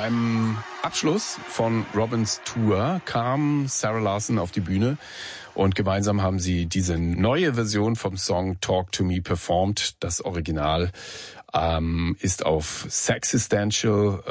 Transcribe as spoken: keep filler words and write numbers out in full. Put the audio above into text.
Beim Abschluss von Robins Tour kam Sarah Larsson auf die Bühne und gemeinsam haben sie diese neue Version vom Song Talk to Me performt. Das Original ähm, ist auf Sexistential